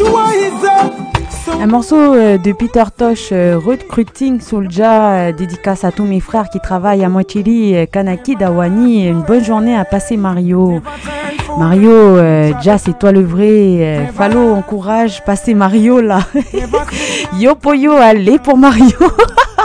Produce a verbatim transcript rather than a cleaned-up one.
Un morceau euh, de Peter Tosh, euh, Recruiting Soulja, euh, dédicace à tous mes frères qui travaillent à Mochili, euh, Kanaki, Dawani. Une bonne journée à passer Mario. Mario, euh, Ja, c'est toi le vrai. Euh, Fallo, encourage, passez Mario là. Yo Poyo, allez pour Mario.